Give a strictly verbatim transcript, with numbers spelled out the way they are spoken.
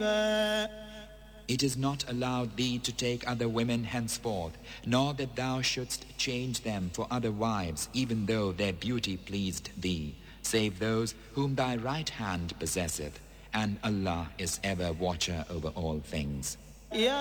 It is not allowed thee to take other women henceforth, nor that thou shouldst change them for other wives, even though their beauty pleased thee, save those whom thy right hand possesseth, and Allah is ever watcher over all things.